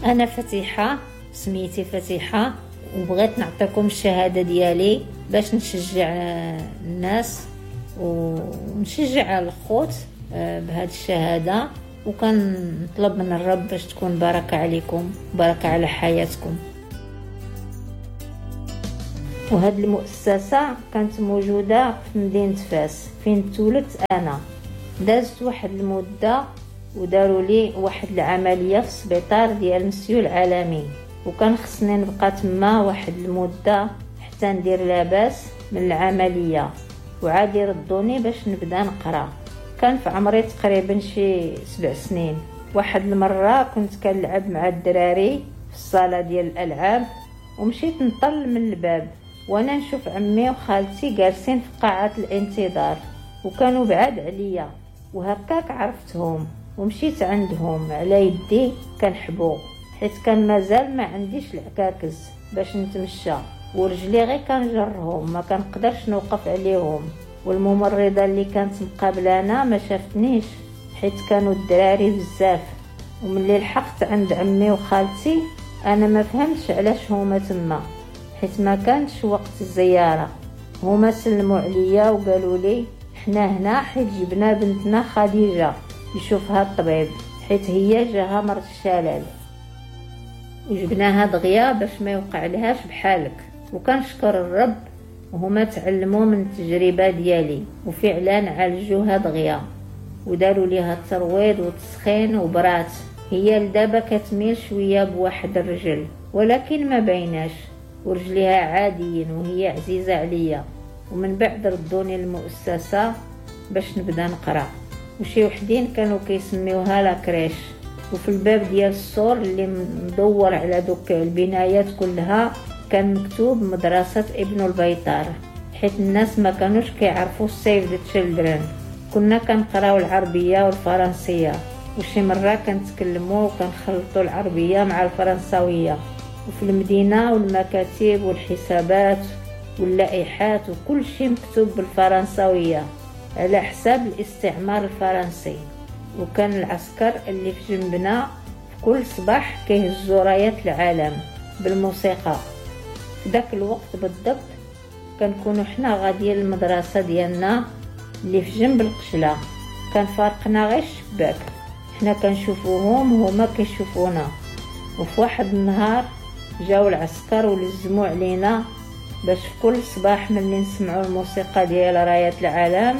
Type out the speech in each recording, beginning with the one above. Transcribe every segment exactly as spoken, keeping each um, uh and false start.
انا فتيحه، سميتي فتيحه، وبغيت نعطيكم الشهاده ديالي باش نشجع الناس ونشجع الخوت بهذه الشهاده، وكنطلب من الرب باش تكون بركه عليكم، بركه على حياتكم. وهذه المؤسسه كانت موجوده في مدينه فاس فين تولدت انا. دازت واحد المده وداروا لي واحد العمليه في السبيطار ديال مسيو العالمي، وكان خصني نبقى تما واحد المده حتى ندير لاباس من العمليه، وعاد يردوني باش نبدا نقرا. كان في عمري تقريبا شي سبع سنين. واحد المره كنت كنلعب مع الدراري في الصاله ديال الالعاب، ومشيت نطل من الباب وانا نشوف عمي وخالتي جالسين في قاعه الانتظار، وكانوا بعاد عليا، وهكاك عرفتهم ومشيت عندهم على يدي كنحبو، حيت كان مازال ما عنديش العكاكز باش نتمشى، ورجلي غير كنجرهم، ما كنقدرش نوقف عليهم. والممرضه اللي كانت مقابلانا ما شافتنيش حيت كانوا الدراري بزاف. وملي لحقت عند عمي وخالتي انا ما فهمتش علاش هما تما، حيت ما كانش وقت الزياره. هما سلموا عليا وقالوا لي حنا هنا حيت جبنا بنتنا خديجه يشوفها الطبيب، حيت هي جاها مرض الشلل، وجبناها دغيا باش ما يوقع لهاش بحالك. وكنشكر الرب، وهما تعلموا من التجربه ديالي وفعلا عالجوها دغيا، وداروا ليها الترويض والتسخين وبرات. هي لدابا كتميل شويه بواحد الرجل ولكن ما بايناش، ورجليها عاديين وهي عزيزه عليا. ومن بعد ردوني المؤسسه باش نبدا نقرا، وشي وحدين كانوا كيسميوها لاكريش. وفي الباب ديال السور اللي مدور على دوك البنايات كلها كان مكتوب مدرسه ابن البيطار، حيت الناس ما كانوش كيعرفوا سيف ذا تشيلدرن. كنا كنقراو العربيه والفرنسيه، وشي مره كنتكلموا وكنخلطوا العربيه مع الفرنساويه. وفي المدينه والمكاتب والحسابات واللائحات وكل شيء مكتوب بالفرنساويه على حساب الاستعمار الفرنسي. وكان العسكر اللي في جنبنا في كل صباح كيهزوا رايات العالم بالموسيقى. في ذاك الوقت بالضبط كنكونوا حنا غاديين للمدرسه ديالنا اللي في جنب القشله، كان فارقنا غير الشباك، حنا كنشوفوهم وهما كيشوفونا. وفي واحد النهار جاو العسكر ولزموا علينا باش في كل صباح ملي نسمعوا الموسيقى ديال رايات العالم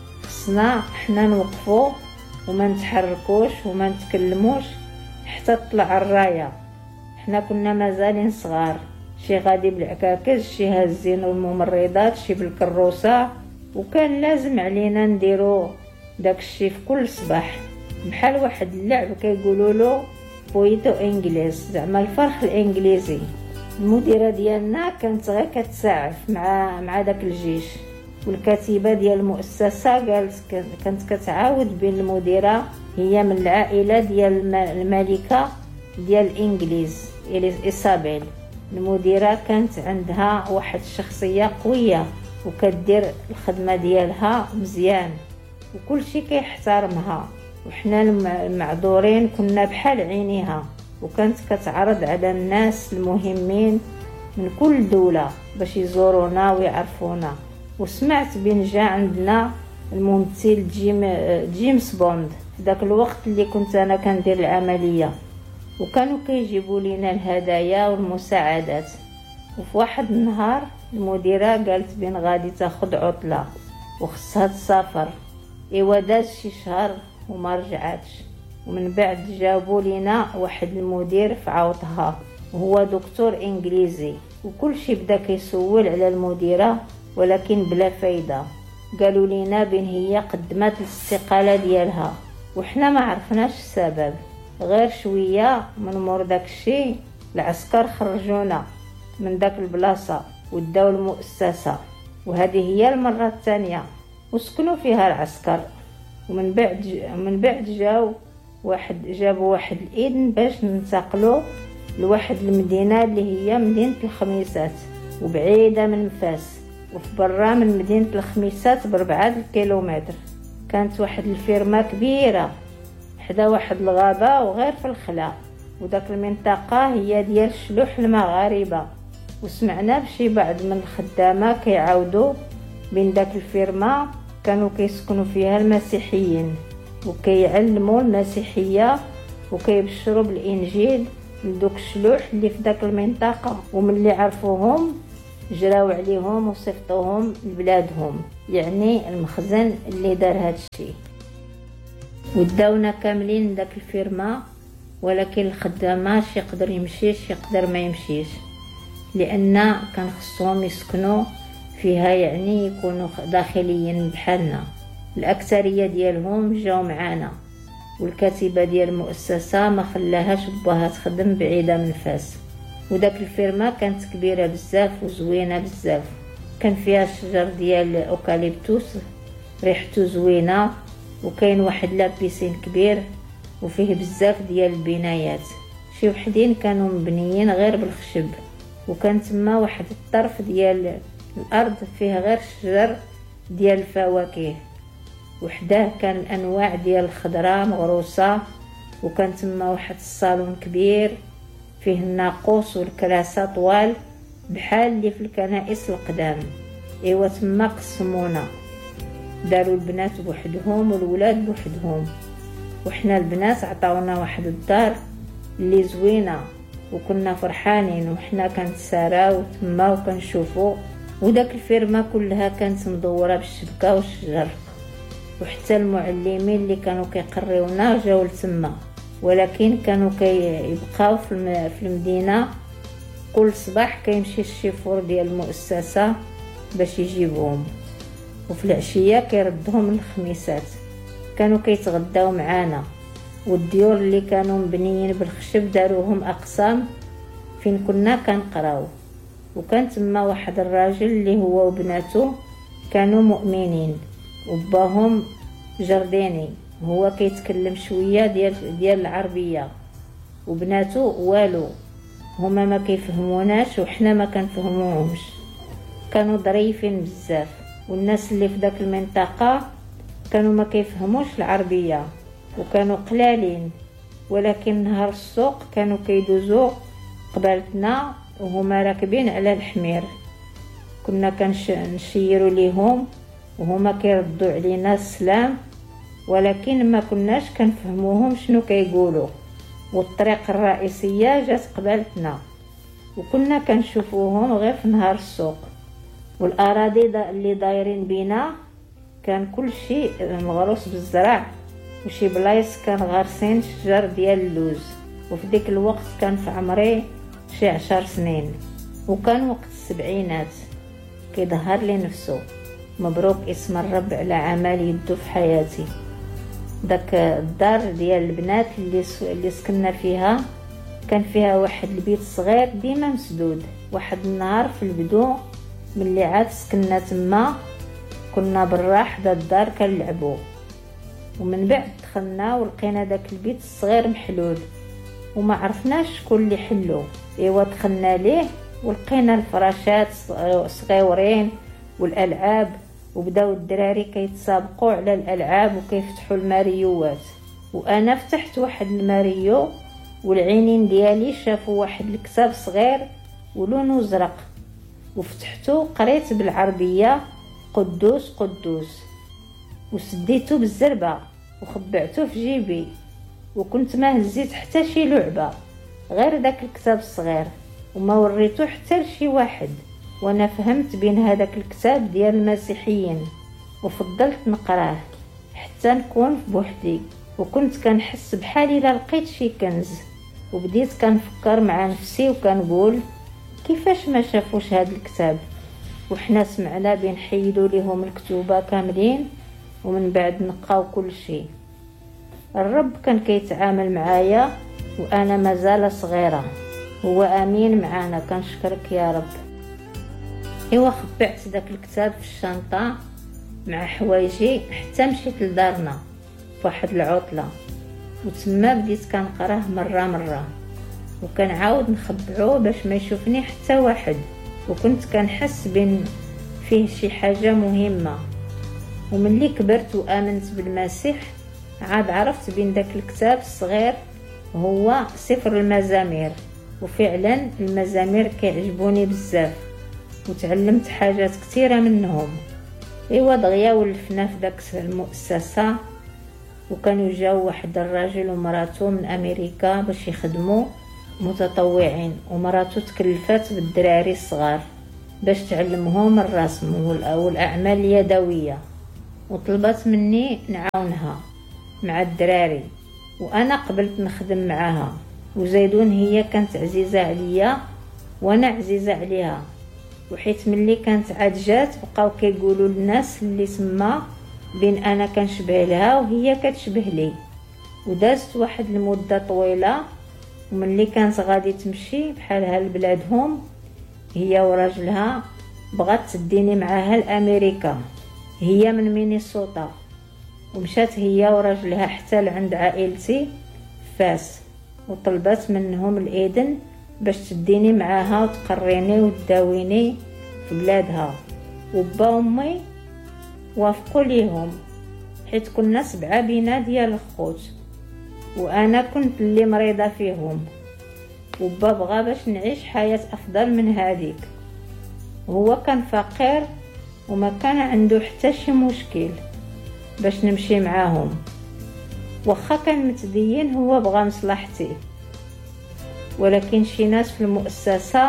خصنا حنا نوقفوا وما نتحركوش وما نتكلموش حتى تطلع الرايه. حنا كنا مازالين صغار، شي غادي بالعكاكز، شي هازين الممرضات، شي بالكروسه، وكان لازم علينا نديرو داك الشي في كل صباح بحال واحد اللعب كيقولوا له بويتو انجليز، زعما الفرخ الانجليزي. المديره ديالنا كانت غير كتساعف مع مع داك الجيش، والكاتبه ديال المؤسسه قالت كانت كتعاود بين المديره هي من العائله ديال الملكه ديال الانجليز إيسابيل. المديره كانت عندها واحد الشخصيه قويه وكدير الخدمه ديالها مزيان وكل شيء كيحترمها، وحنا المعذورين كنا بحال عينيها. وكانت كتعرض على الناس المهمين من كل دوله باش يزورونا ويعرفونا. وسمعت بين جا عندنا الممثل جيم جيمس بوند في ذاك الوقت اللي كنت انا كندير العمليه، وكانوا كيجيبوا لينا الهدايا والمساعدات. وفي واحد النهار المديره قالت بين غادي تاخذ عطله وخصها تسافر. ايوا داز شي شهر وما رجعاتش. ومن بعد جابوا لينا واحد المدير في عوضها وهو دكتور انجليزي، وكل شيء بدا كيسول على المديره ولكن بلا فايده. قالوا لينا بين هي قدمت الاستقاله ديالها، وحنا ما عرفناش السبب. غير شويه من مور داك الشيء العسكر خرجونا من داك البلاصه وداو المؤسسه، وهذه هي المره الثانيه وسكنوا فيها العسكر. ومن بعد من بعد جاو واحد جابوا واحد الاذن باش ننتقلوا لواحد المدينه اللي هي مدينه الخميسات وبعيده من فاس، وفي برا من مدينه الخميسات بربعة الكيلومتر. كانت واحد الفيرما كبيره حدا واحد الغابه وغير في الخلا، وداك المنطقة هي ديال الشلوح المغاربة. وسمعنا بشي بعض من الخدامة كيعاودوا بين داك الفيرما كانوا كيسكنوا فيها المسيحيين وكيعلموا المسيحية وكيبشروا بالإنجيل لدوك الشلوح اللي في داك المنطقة، ومن اللي عرفوهم جراو عليهم وصيفطوهم لبلادهم، يعني المخزن اللي دار هادشي. وداونا كاملين داك الفيرما، ولكن الخدامة شي يقدر يمشي شي يقدر ما يمشيش، لان كان خصهم يسكنوا فيها، يعني يكونوا داخليين بحالنا. الاكثريه ديالهم جاو معانا، والكاتبه ديال المؤسسه ما خلاهاش باها تخدم بعيده من فاس. وداك الفيرما كانت كبيره بزاف وزوينه بزاف، كان فيها شجر ديال الاوكاليبتوس ريحته زوينه، وكاين واحد لابيسين كبير وفيه بزاف ديال البنايات. شي وحدين كانوا مبنيين غير بالخشب، وكان تما واحد الطرف ديال الارض فيه غير شجر ديال الفواكه، وحداه كان الانواع ديال الخضره مغروسه. وكان تما واحد الصالون كبير فيه الناقوس والكراسه طوال بحال اللي في الكنائس القدام. ايوا تما قسمونا، داروا البنات بوحدهم والولاد بوحدهم، وحنا البنات عطاونا واحد الدار اللي زوينه، وكنا فرحانين وحنا كنتساراو تما وكنشوفوا. وداك الفيرما كلها كانت مدوره بالشبكه والشجر، وحتى المعلمين اللي كانوا كيقريونا جاو لتما، ولكن كانوا كيبقاو في المدينه. كل صباح كيمشي الشيفور ديال المؤسسه باش يجيبهم، وفي العشيه كيردهم للخميسات. كانوا كيتغداو معانا، والديور اللي كانوا مبنيين بالخشب داروهم اقسام فين كنا كنقراو. وكان تما واحد الراجل اللي هو وبناته كانوا مؤمنين، وباهم جرديني هو كيتكلم شويه ديال ديال العربيه، وبناته والو، هما ما كيفهموناش وحنا ما كنفهموهمش. كانوا ظريفين بزاف، والناس اللي في داك المنطقه كانوا ما كيفهموش العربيه وكانوا قلالين، ولكن نهار السوق كانوا كيدوزوا قبالتنا وهما راكبين على الحمير. كنا كنشيروا ليهم وهما كيردوا علينا السلام، ولكن ما كناش كنفهموهم شنو كيقولوا. والطريق الرئيسيه جات قبالتنا، وكنا كنشوفوهم غير في نهار السوق. والاراضي دا اللي دايرين بينا كان كل شيء مغروس بالزرع، وشي بلايص كان غارسين شجر ديال اللوز. وفي ديك الوقت كان في عمري شي عشر سنين، وكان وقت السبعينات. كيظهر لي نفسه مبروك اسم الرب على عمل يدو في حياتي. داك الدار ديال البنات اللي اللي سكننا فيها كان فيها واحد البيت صغير ديما مسدود. واحد النهار في البدو ملي عاد سكننا تما كنا بالراح دا الدار كنلعبوا، ومن بعد دخلنا ولقينا داك البيت الصغير محلول وما عرفناش شكون اللي حلو. ايوا دخلنا ليه ولقينا الفراشات صغيورين والالعاب، وبداو الدراري كيتسابقوا على الالعاب وكيفتحوا الماريوات. وانا فتحت واحد الماريو والعينين ديالي شافوا واحد الكتاب صغير ولونه زرق، وفتحته قريت بالعربيه قدوس قدوس، وسديته بالزربه وخبعته في جيبي. وكنت ما هزيت حتى شي لعبه غير داك الكتاب الصغير، وما وريته حتى لشي واحد. وانا فهمت بين هذاك الكتاب ديال المسيحيين، وفضلت نقراه حتى نكون بوحدي. وكنت كنحس بحالي لا لقيت شي كنز، وبديت كنفكر مع نفسي وكنقول كيفاش ما شافوش هذا الكتاب. وحنا سمعنا بنحيدوا لهم الكتوبه كاملين، ومن بعد نقاو كل شيء. الرب كان كيتعامل معايا وانا مازال صغيره، هو امين معانا، كنشكرك يا رب. ايوا خبعت داك الكتاب في الشنطه مع حوايجي حتى مشيت لدارنا فواحد العطله، وتما بديت كنقراه مره مره وكنعاود نخبعوه باش ما يشوفني حتى واحد. وكنت كنحس بين فيه شي حاجه مهمه. وملي كبرت وامنت بالمسيح عاد عرفت بين داك الكتاب الصغير هو سفر المزامير، وفعلا المزامير كيعجبوني بزاف وتعلمت حاجات كثيرة منهم. ايوا دغيا ولفنا في داك المؤسسة، وكانوا جاو واحد الراجل ومراته من امريكا باش يخدموا متطوعين، ومراته تكلفات بالدراري الصغار باش تعلمهم الرسم والاعمال اليدويه، وطلبت مني نعاونها مع الدراري، وانا قبلت نخدم معاها. وزيدون هي كانت عزيزه عليا وانا عزيزه عليها، وحيت ملي كانت عاد جات بقاو كيقولوا للناس اللي تما بين انا كنشبه لها وهي كتشبه لي. ودازت واحد المده طويله، وملي كانت غادي تمشي بحالها لبلادهم هي وراجلها بغات تديني معاها لامريكا. هي من مينيسوطا، ومشات هي وراجلها حتى لعند عائلتي فاس، وطلبت منهم الاذن باش تديني معاها وتقريني وتداويني في بلادها. وبا وامي وافقوا ليهم، حيت كنا سبعه بينا ديال الخوت، وانا كنت اللي مريضه فيهم. وبا بغا باش نعيش حياه افضل من هذيك. هو كان فقير وما كان عنده حتى شي مشكل باش نمشي معاهم، واخا كان متدين هو بغى مصلحتي. ولكن شي ناس في المؤسسه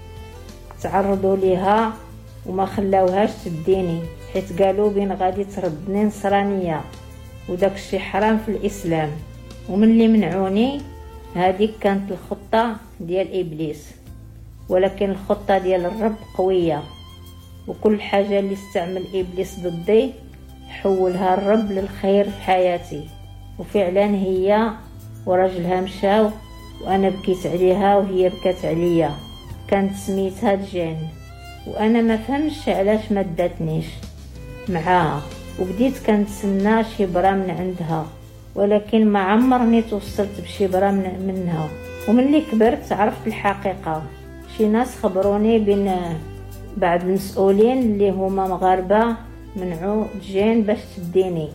تعرضوا ليها وما خلاوهاش تديني، حيت قالوا بين غادي تردني نصرانيه وداك الشي حرام في الاسلام. ومن اللي منعوني هذيك كانت الخطه ديال ابليس، ولكن الخطه ديال الرب قويه، وكل حاجه اللي استعمل ابليس ضدي حولها الرب للخير في حياتي. وفعلا هي وراجلها مشاو، وانا بكيت عليها وهي بكات عليا. كانت سميتها جين، وانا ما فهمش علاش ما داتنيش معاها، وبديت كنتسنى شي برا من عندها، ولكن ما عمرني توصلت بشي برا من منها. وملي كبرت عرفت الحقيقه. شي ناس خبروني بين بعض المسؤولين اللي هما مغاربه منعوا جين باش تديني،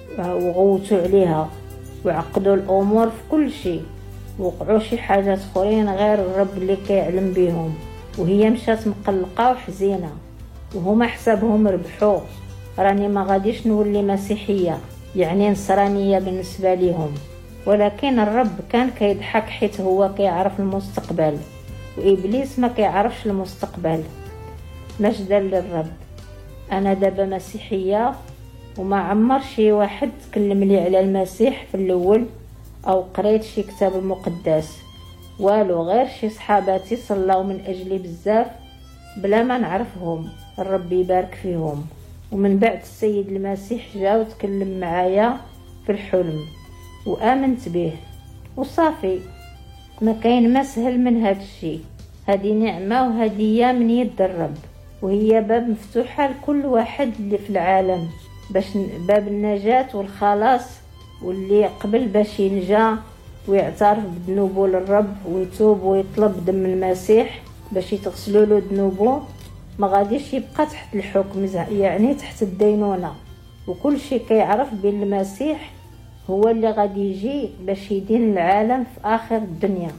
وغوتوا عليها وعقدوا الامور في كل شيء، وقعوا شي حاجات اخرين غير الرب اللي كيعلم بهم. وهي مشات مقلقه وحزينه، وهما حسابهم ربحوا. راني ما غاديش نولي مسيحيه، يعني نصرانيه بالنسبه ليهم، ولكن الرب كان كيضحك حيت هو كيعرف المستقبل، وابليس ما كيعرفش المستقبل. مجدا للرب. انا دابا مسيحيه، وما عمر شي واحد تكلم لي على المسيح في الاول او قريت شي كتاب المقدس والو، غير شي صحاباتي صلاو من اجلي بزاف بلا ما نعرفهم، الرب يبارك فيهم. ومن بعد السيد المسيح جا وتكلم معايا في الحلم وامنت به، وصافي ما كاين ما سهل من هذا الشيء. هذه نعمه وهديه من يد الرب، وهي باب مفتوحه لكل واحد اللي في العالم، باش باب النجاة والخلاص. واللي قبل باش ينجا ويعترف بذنوبه للرب ويتوب ويطلب دم المسيح باش يتغسلوا له ذنوبه، ما غاديش يبقى تحت الحكم، يعني تحت الدينونه. وكل شيء كيعرف بان المسيح هو اللي غادي يجي باش يدين العالم في اخر الدنيا.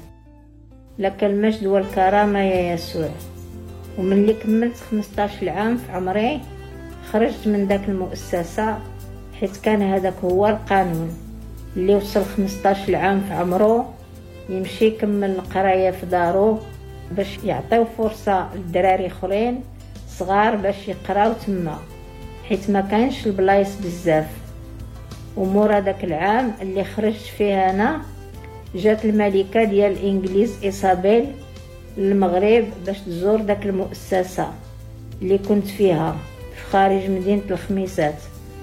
لك المجد والكرامه يا يسوع. وملي كملت خمسطاش عام في عمري خرجت من داك المؤسسه، حيت كان هذاك هو القانون. اللي وصل خمسطاش عام في عمره يمشي يكمل القرايه في دارو باش يعطيو فرصه للدراري اخرين صغار باش يقراو تما، حيت ما كانش البلايص بزاف. ومورا داك العام اللي خرجت فيه انا جات الملكه ديال الانجليز إيصابيل للمغرب باش تزور داك المؤسسه اللي كنت فيها في خارج مدينه الخميسات.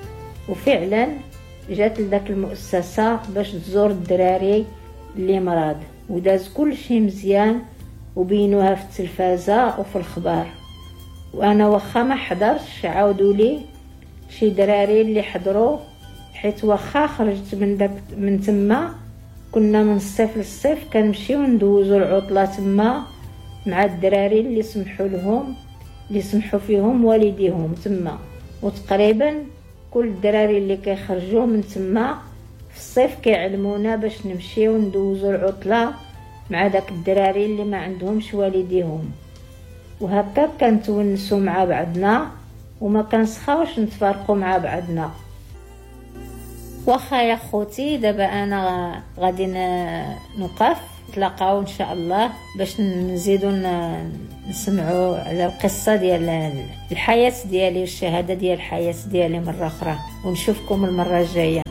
وفعلا جات لداك المؤسسه باش تزور الدراري اللي مرض، وداز كل شيء مزيان وبينوها في التلفازه وفي الخبار. وانا واخا ما حضرش عاودوا لي شي دراري اللي حضروا، حيت واخا خرجت من داك من تما كنا من الصيف للصيف كنمشيو ندوزو العطله تما مع الدراري اللي سمحوا لهم اللي سمحوا فيهم والديهم تما. وتقريبا كل الدراري اللي كيخرجوا من تما في الصيف كيعلمونا باش نمشيو ندوزو العطله مع داك الدراري اللي ما عندهمش والديهم، وهكا كنتونسوا مع بعضنا وما كنسخاوش نتفارقوا مع بعضنا. واخا يا خوتي دابا انا غادي نوقف، نتلاقاو ان شاء الله باش نزيدوا نسمعوا على القصه ديال الحياه ديالي والشهاده ديال الحياه ديالي مره اخرى، ونشوفكم المره الجايه.